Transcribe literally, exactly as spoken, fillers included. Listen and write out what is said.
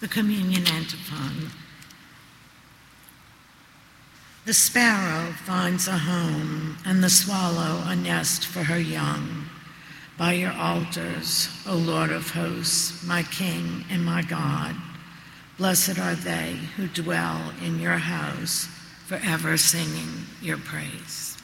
The Communion Antiphon. The sparrow finds a home, and the swallow a nest for her young. By your altars, O Lord of hosts, my King and my God, blessed are they who dwell in your house, forever singing your praise.